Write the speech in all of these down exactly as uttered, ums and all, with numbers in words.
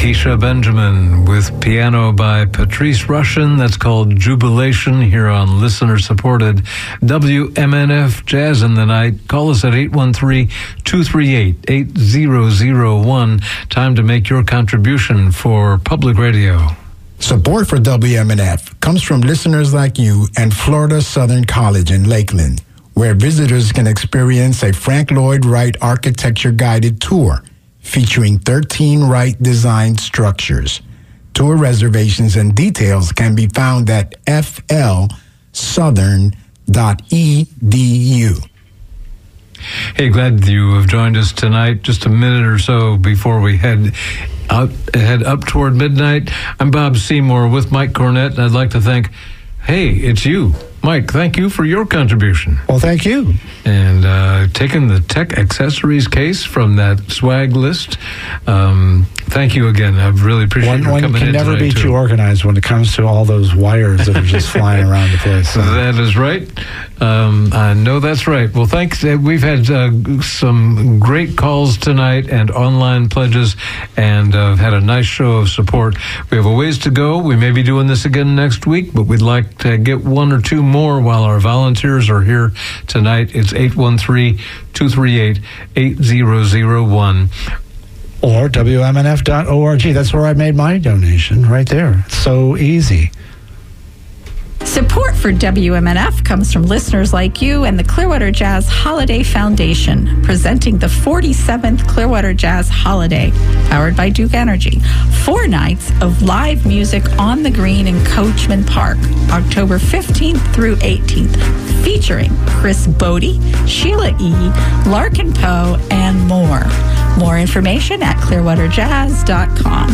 Keisha Benjamin with piano by Patrice Rushen. That's called Jubilation here on listener-supported W M N F Jazz in the Night. Call us at eight one three, two three eight, eight zero zero one. Time to make your contribution for public radio. Support for W M N F comes from listeners like you and Florida Southern College in Lakeland, where visitors can experience a Frank Lloyd Wright architecture-guided tour featuring thirteen Wright designed structures. Tour reservations and details can be found at f l southern dot e d u. Hey, glad you have joined us tonight. Just a minute or so before we head out, head up toward midnight. I'm Bob Seymour with Mike Cornett, and I'd like to thank, hey, it's you. Mike, thank you for your contribution. Well, thank you. And uh, taking the tech accessories case from that swag list. Um, thank you again. I really appreciate one, you one coming in One can never be too. too organized when it comes to all those wires that are just flying around the place. So. That is right. Um, I know that's right. Well, thanks. We've had uh, some great calls tonight and online pledges, and uh, had a nice show of support. We have a ways to go. We may be doing this again next week, but we'd like to get one or two more while our volunteers are here tonight. It's eight one three, two three eight, eight zero zero one. Or W M N F dot org. That's where I made my donation, right there. It's so easy. Support for W M N F comes from listeners like you and the Clearwater Jazz Holiday Foundation, presenting the forty-seventh Clearwater Jazz Holiday, powered by Duke Energy. Four nights of live music on the green in Coachman Park, October fifteenth through eighteenth, featuring Chris Bodie, Sheila E., Larkin Poe, and more. More information at clearwater jazz dot com.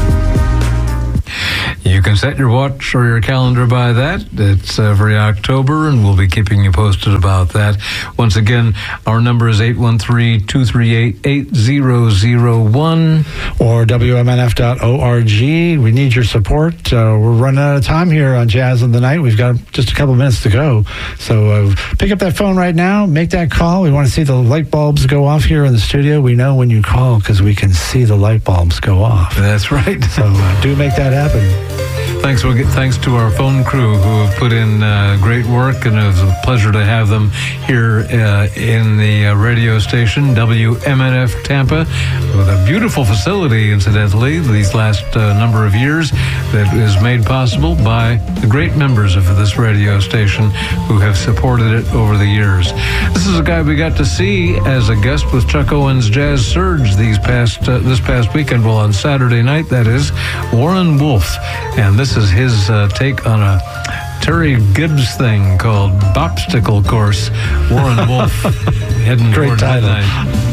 You can set your watch or your calendar by that. It's every October, and we'll be keeping you posted about that. Once again, our number is eight one three, two three eight, eight zero zero one. Or W M N F dot org. We need your support. Uh, we're running out of time here on Jazz in the Night. We've got just a couple minutes to go. So uh, pick up that phone right now. Make that call. We want to see the light bulbs go off here in the studio. We know when you call because we can see the light bulbs go off. That's right. So uh, do make that happen. Thanks, we'll get, thanks to our phone crew who have put in uh, great work, and it was a pleasure to have them here uh, in the uh, radio station, W M N F Tampa, with a beautiful facility, incidentally, these last uh, number of years, that is made possible by the great members of this radio station who have supported it over the years. This is a guy we got to see as a guest with Chuck Owens' Jazz Surge these past uh, this past weekend, well, on Saturday night, that is, Warren Wolf, and this is his uh, take on a Terry Gibbs thing called Bopsticle Course. Warren Wolf heading Great toward title. midnight.